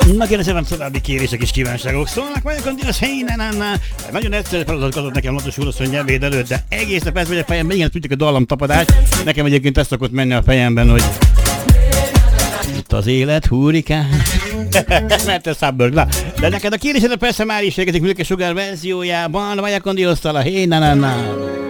Na kérem szépen, további kérések és kívánságok szólnak, vagyok a díjas, hey, na. Nagyon egyszerű feladat adott nekem Latos úr, hogy nyelvéd előtt, de egész a perc, hogy a fejemben, igen, tudjuk a dallamtapadás. Nekem egyébként ezt szokott menni a fejemben, hogy itt az élet hurrikán. Mert ez Subberg, na. De neked a kérésed persze már is érkezik Műke Sugár verziójában, vagyok a díjas, hey, na.